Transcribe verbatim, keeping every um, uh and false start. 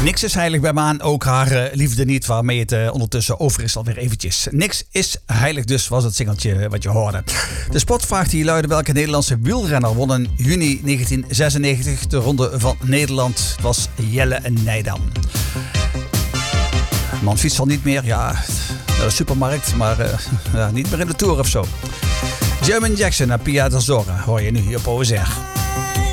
Niks is heilig bij Maan, ook haar uh, liefde niet, waarmee het uh, ondertussen over is alweer eventjes. Niks is heilig dus, was het singeltje wat je hoorde. De spotvraag die luidde: welke Nederlandse wielrenner won in juni negentien zesennegentig de Ronde van Nederland? Het was Jelle Nijdam. Man fietst al niet meer, ja, naar de supermarkt, maar uh, ja, niet meer in de Tour of zo. German Jackson en Pia Dazora hoor je nu hier op O S R.